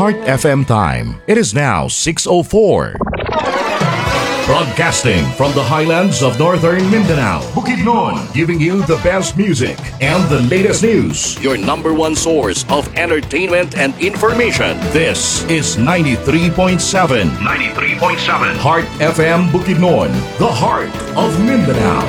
Heart FM time. It is now 6:04. Broadcasting from the highlands of northern Mindanao, Bukidnon, giving you the best music and the latest news. Your number one source of entertainment and information. This is 93.7. 93.7. Heart FM Bukidnon, the heart of Mindanao.